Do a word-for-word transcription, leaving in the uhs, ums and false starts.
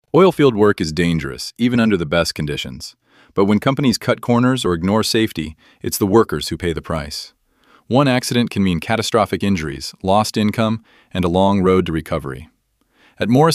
Oilfield work is dangerous, even under the best conditions. But when companies cut corners or ignore safety, it's the workers who pay the price. One accident can mean catastrophic injuries, lost income, and a long road to recovery. At Morris